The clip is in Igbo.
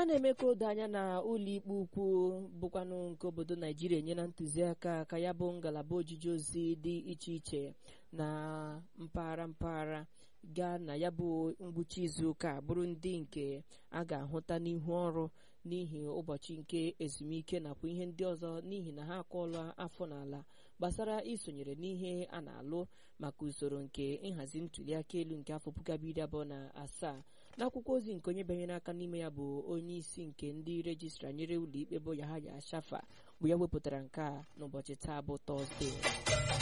a na-eme ka o doo anya na ụlọikpe ukwu bụkwanụ nke obodo Naijiria enyela ntụziaka ka ya bụ ngalaba ojiji ozi dị iche iche na mpaghara gaa na ya bụ ngwụcha izu ụka bụrụ ndị nke a ga-ahụta n'ihu ọrụ n'ihi ụbọchị nke ezumike nakwa ihe ndị ọzọ n'ihi na ha akọọla afọ n'ala gbasara isonyere n'ihe a na-alụ maka usoro nke nhazi ntuliaka elu nke afọ 2027. n'akwụkwọ ozi nke onye banyere aka n'ime ya bụ onye isi nke ndị rejistra nyere ụlọikpe bụ Yahaya Shafa bụ ya wepụtara nke a n'ụbọchị taa bụ Tọzdee.